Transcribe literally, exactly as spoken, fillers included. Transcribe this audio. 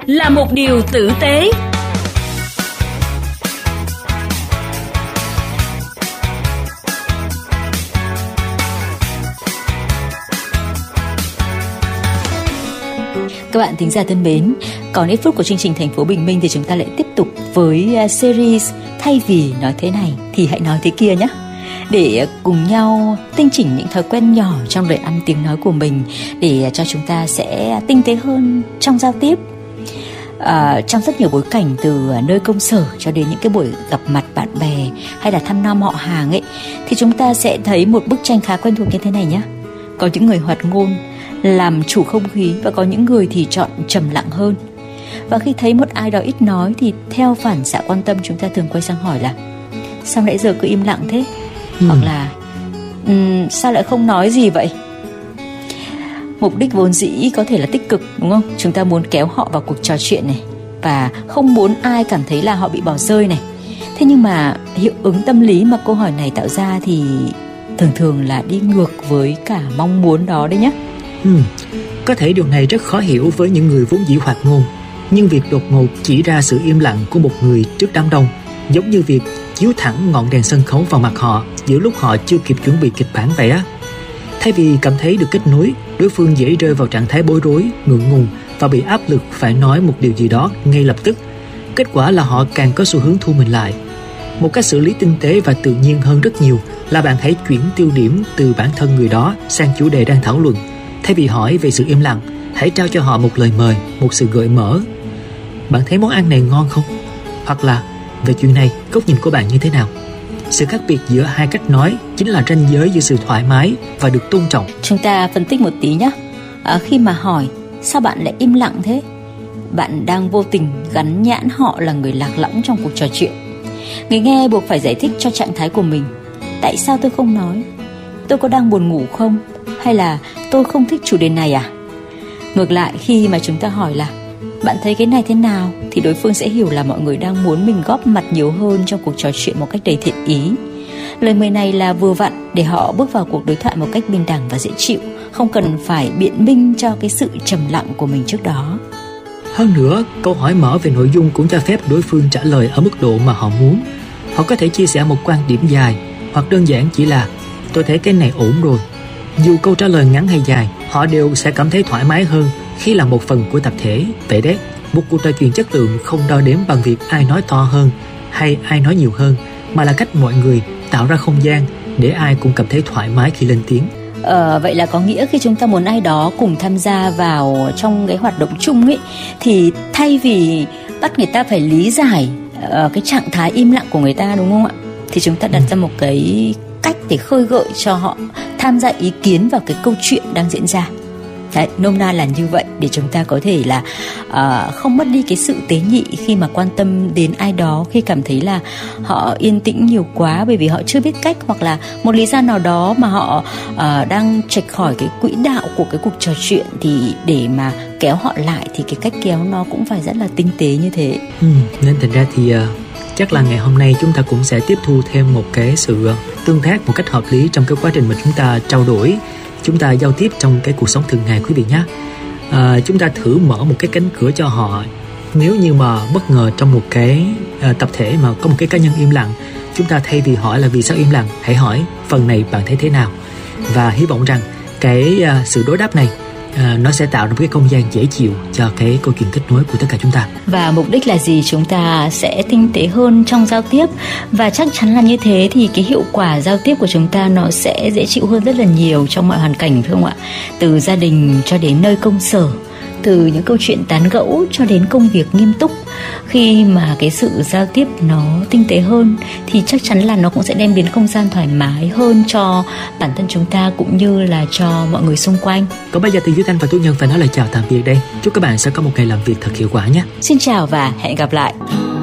là một điều tử tế. Các bạn thính giả thân mến, còn ít phút của chương trình Thành phố Bình Minh thì chúng ta lại tiếp tục với series Thay vì nói thế này thì hãy nói thế kia nhé. Để cùng nhau tinh chỉnh những thói quen nhỏ trong lời ăn tiếng nói của mình, để cho chúng ta sẽ tinh tế hơn trong giao tiếp. À, trong rất nhiều bối cảnh, từ nơi công sở cho đến những cái buổi gặp mặt bạn bè hay là thăm nom họ hàng ấy, thì chúng ta sẽ thấy một bức tranh khá quen thuộc như thế này nhé. Có những người hoạt ngôn, làm chủ không khí, và có những người thì chọn trầm lặng hơn. Và khi thấy một ai đó ít nói thì theo phản xạ quan tâm chúng ta thường quay sang hỏi là sao nãy giờ cứ im lặng thế? Ừ. Hoặc là um, sao lại không nói gì vậy? Mục đích vốn dĩ có thể là tích cực, đúng không? Chúng ta muốn kéo họ vào cuộc trò chuyện này, và không muốn ai cảm thấy là họ bị bỏ rơi này. Thế nhưng mà hiệu ứng tâm lý mà câu hỏi này tạo ra thì thường thường là đi ngược với cả mong muốn đó đấy nhé. Ừ, có thể điều này rất khó hiểu với những người vốn dĩ hoạt ngôn, nhưng việc đột ngột chỉ ra sự im lặng của một người trước đám đông giống như việc chiếu thẳng ngọn đèn sân khấu vào mặt họ giữa lúc họ chưa kịp chuẩn bị kịch bản vậy á. Thay vì cảm thấy được kết nối, đối phương dễ rơi vào trạng thái bối rối, ngượng ngùng và bị áp lực phải nói một điều gì đó ngay lập tức. Kết quả là họ càng có xu hướng thu mình lại. Một cách xử lý tinh tế và tự nhiên hơn rất nhiều là bạn hãy chuyển tiêu điểm từ bản thân người đó sang chủ đề đang thảo luận. Thay vì hỏi về sự im lặng, hãy trao cho họ một lời mời, một sự gợi mở. Bạn thấy món ăn này ngon không? Hoặc là về chuyện này, góc nhìn của bạn như thế nào? Sự khác biệt giữa hai cách nói chính là ranh giới giữa sự thoải mái và được tôn trọng. Chúng ta phân tích một tí nhé. À, khi mà hỏi sao bạn lại im lặng thế, bạn đang vô tình gắn nhãn họ là người lạc lõng trong cuộc trò chuyện. Người nghe buộc phải giải thích cho trạng thái của mình. Tại sao tôi không nói? Tôi có đang buồn ngủ không? Hay là tôi không thích chủ đề này à? Ngược lại, khi mà chúng ta hỏi là bạn thấy cái này thế nào, thì đối phương sẽ hiểu là mọi người đang muốn mình góp mặt nhiều hơn trong cuộc trò chuyện một cách đầy thiện ý. Lời mời này là vừa vặn để họ bước vào cuộc đối thoại một cách bình đẳng và dễ chịu, không cần phải biện minh cho cái sự trầm lặng của mình trước đó. Hơn nữa, câu hỏi mở về nội dung cũng cho phép đối phương trả lời ở mức độ mà họ muốn. Họ có thể chia sẻ một quan điểm dài, hoặc đơn giản chỉ là tôi thấy cái này ổn rồi. Dù câu trả lời ngắn hay dài, họ đều sẽ cảm thấy thoải mái hơn khi là một phần của tập thể. Vậy đấy, một cuộc trò chuyện chất lượng không đo đếm bằng việc ai nói to hơn hay ai nói nhiều hơn, mà là cách mọi người tạo ra không gian để ai cũng cảm thấy thoải mái khi lên tiếng. Ờ, vậy là có nghĩa khi chúng ta muốn ai đó cùng tham gia vào trong cái hoạt động chung ấy, thì thay vì bắt người ta phải lý giải uh, cái trạng thái im lặng của người ta, đúng không ạ, thì chúng ta đặt ra một cái cách để khơi gợi cho họ tham gia ý kiến vào cái câu chuyện đang diễn ra. Đấy, nôm na là như vậy, để chúng ta có thể là uh, không mất đi cái sự tế nhị khi mà quan tâm đến ai đó, khi cảm thấy là họ yên tĩnh nhiều quá bởi vì họ chưa biết cách, hoặc là một lý do nào đó mà họ uh, đang chệch khỏi cái quỹ đạo của cái cuộc trò chuyện, thì để mà kéo họ lại thì cái cách kéo nó cũng phải rất là tinh tế như thế. Ừ, nên thành ra thì uh, chắc là ngày hôm nay chúng ta cũng sẽ tiếp thu thêm một cái sự tương tác một cách hợp lý trong cái quá trình mà chúng ta trao đổi, chúng ta giao tiếp trong cái cuộc sống thường ngày quý vị nhé. À, chúng ta thử mở một cái cánh cửa cho họ. Nếu như mà bất ngờ trong một cái à, tập thể mà có một cái cá nhân im lặng, chúng ta thay vì hỏi là vì sao im lặng, hãy hỏi phần này bạn thấy thế nào. Và hy vọng rằng cái à, sự đối đáp này à, nó sẽ tạo ra một cái không gian dễ chịu cho cái câu chuyện kết nối của tất cả chúng ta. Và mục đích là gì? Chúng ta sẽ tinh tế hơn trong giao tiếp, và chắc chắn là như thế thì cái hiệu quả giao tiếp của chúng ta nó sẽ dễ chịu hơn rất là nhiều trong mọi hoàn cảnh, phải không ạ? Từ gia đình cho đến nơi công sở, từ những câu chuyện tán gẫu cho đến công việc nghiêm túc. Khi mà cái sự giao tiếp nó tinh tế hơn thì chắc chắn là nó cũng sẽ đem đến không gian thoải mái hơn cho bản thân chúng ta cũng như là cho mọi người xung quanh. Còn bây giờ thì Duy Thanh và Tú Nhân phải nói lời chào tạm biệt đây. Chúc các bạn sẽ có một ngày làm việc thật hiệu quả nhé. Xin chào và hẹn gặp lại.